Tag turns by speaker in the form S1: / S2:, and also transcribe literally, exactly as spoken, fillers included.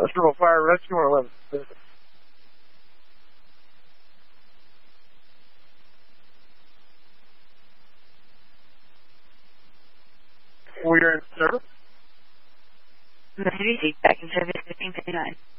S1: Industrial Fire Rescue or eleven. We are in service.
S2: Back in service fifteen fifty-nine.